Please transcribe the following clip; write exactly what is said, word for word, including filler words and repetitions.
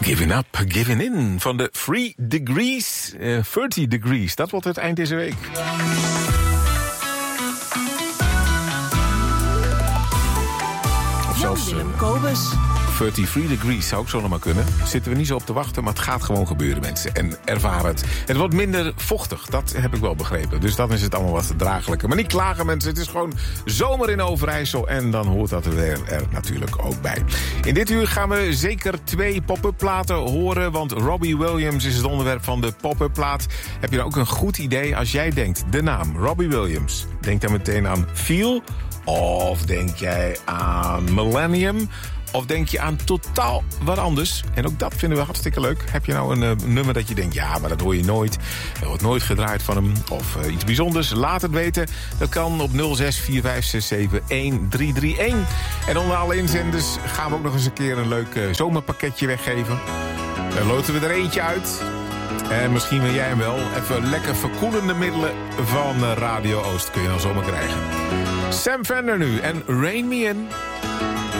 Giving Up, Giving In van de Three Degrees, uh, dertig Degrees. Dat wordt het eind deze week. Of zelfs uh, drieëndertig Degrees zou ook zo nog maar kunnen. Zitten we niet zo op te wachten, maar het gaat gewoon gebeuren, mensen. En ervaar het. Het wordt minder vochtig, dat heb ik wel begrepen. Dus dan is het allemaal wat draaglijker. Maar niet klagen, mensen. Het is gewoon zomer in Overijssel. En dan hoort dat er, er natuurlijk ook bij. In dit uur gaan we zeker twee pop-up platen horen. Want Robbie Williams is het onderwerp van de pop-up plaat. Heb je nou ook een goed idee als jij denkt, de naam Robbie Williams. Denk dan meteen aan Feel. Of denk jij aan Millennium. Of denk je aan totaal wat anders? En ook dat vinden we hartstikke leuk. Heb je nou een uh, nummer dat je denkt, ja, maar dat hoor je nooit. Er wordt nooit gedraaid van hem. Of uh, iets bijzonders. Laat het weten. Dat kan op nul zes vier vijf zes zeven een drie drie een. En onder alle inzenders gaan we ook nog eens een keer een leuk uh, zomerpakketje weggeven. Dan loten we er eentje uit. En misschien wil jij hem wel. Even lekker verkoelende middelen van uh, Radio Oost kun je dan zomaar krijgen. Sam Fender nu en Rain Me In.